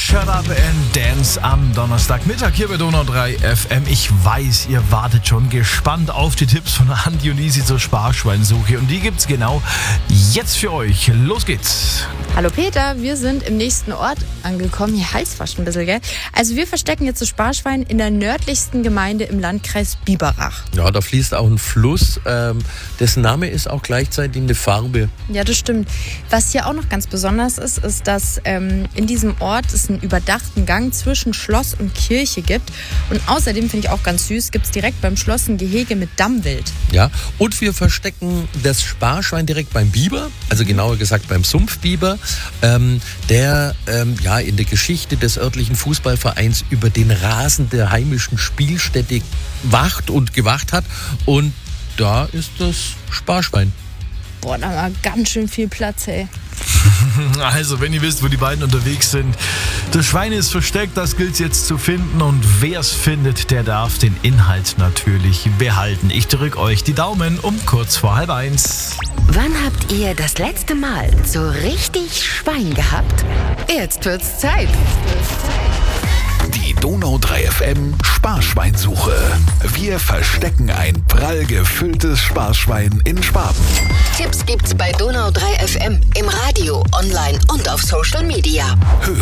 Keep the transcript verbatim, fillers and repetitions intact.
Shut Up and Dance am Donnerstagmittag hier bei Donau drei F M. Ich weiß, ihr wartet schon gespannt auf die Tipps von Andi und Isi zur Sparschweinsuche. Und die gibt's genau jetzt für euch. Los geht's. Hallo Peter, wir sind im nächsten Ort angekommen. Hier heißt fast ein bisschen, gell? Also wir verstecken jetzt das Sparschwein in der nördlichsten Gemeinde im Landkreis Biberach. Ja, da fließt auch ein Fluss, ähm, dessen Name ist auch gleichzeitig eine Farbe. Ja, das stimmt. Was hier auch noch ganz besonders ist, ist, dass ähm, in diesem Ort es einen überdachten Gang zwischen Schloss und Kirche gibt. Und außerdem, finde ich auch ganz süß, gibt es direkt beim Schloss ein Gehege mit Dammwild. Ja, und wir verstecken das Sparschwein direkt beim Biber, also genauer gesagt beim Sumpfbiber, ähm, der ähm, ja in der Geschichte des örtlichen Fußballvereins über den Rasen der heimischen Spielstätte wacht und gewacht hat. Und da ist das Sparschwein. Boah, da war ganz schön viel Platz, ey. Also, wenn ihr wisst, wo die beiden unterwegs sind, das Schwein ist versteckt, das gilt jetzt zu finden. Und wer es findet, der darf den Inhalt natürlich behalten. Ich drücke euch die Daumen um kurz vor halb eins. Wann habt ihr das letzte Mal so richtig Schwein gehabt? Jetzt wird's Zeit. Die Donau drei F M Sparschweinsuche. Wir verstecken ein prall gefülltes Sparschwein in Schwaben. Tipps gibt's bei Donau drei F M im Radio, online und auf Social Media.